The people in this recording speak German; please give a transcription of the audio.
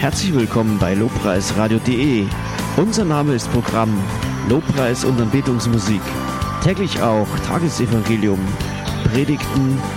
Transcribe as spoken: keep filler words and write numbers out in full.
Herzlich willkommen bei lobpreisradio punkt de. Unser Name ist Programm Lobpreis und Anbetungsmusik. Täglich auch Tagesevangelium, Predigten,